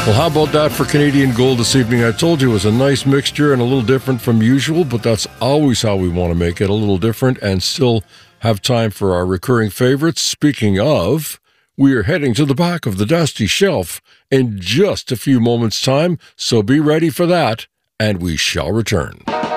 Well, how about that for Canadian Gold this evening? I told you it was a nice mixture and a little different from usual, but that's always how we want to make it, a little different and still have time for our recurring favorites. Speaking of, we are heading to the back of the dusty shelf in just a few moments' time, so be ready for that, and we shall return.